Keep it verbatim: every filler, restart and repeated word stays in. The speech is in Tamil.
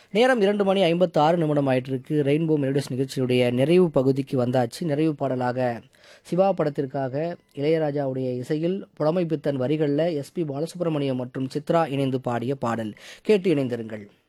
நேரம் இரண்டு மணி ஐம்பத்து ஆறு நிமிடம் ஆயிட்டு இருக்கு. ரெயின்போ மெலோடிஸ் நிகழ்ச்சியுடைய நிறைவு பகுதிக்கு வந்தாச்சு. நிறைவு பாடலாக சிவா படத்திற்காக இளையராஜாவுடைய இசையில் புலமைப்பித்தன் வரிகளில் எஸ்பி பாலசுப்ரமணியம் மற்றும் சித்ரா இணைந்து பாடிய பாடல் கேட்டு இணைந்திருங்கள்.